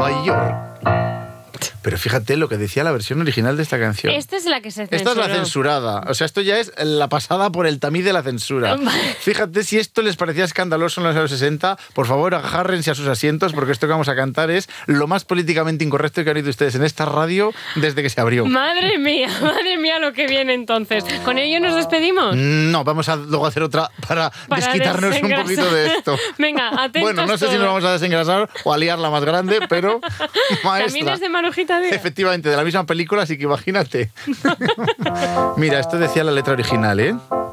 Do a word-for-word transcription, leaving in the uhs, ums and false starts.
Nueva York. Pero fíjate lo que decía la versión original de esta canción. Esta es la que se censuró. Esta es la censurada. O sea, esto ya es la pasada por el tamiz de la censura. Fíjate, si esto les parecía escandaloso en los años sesenta, por favor, agárrense a sus asientos, porque esto que vamos a cantar es lo más políticamente incorrecto que han oído ustedes en esta radio desde que se abrió. Madre mía, madre mía lo que viene entonces. ¿Con ello nos despedimos? No, vamos a luego hacer otra para, para desquitarnos un poquito de esto. Venga, atentos. Bueno, no sé todos. Si nos vamos a desengrasar o a liar la más grande, pero maestra. También es de Marujita Díaz. Efectivamente, de la misma película, así que imagínate. Mira, esto decía la letra original, ¿eh?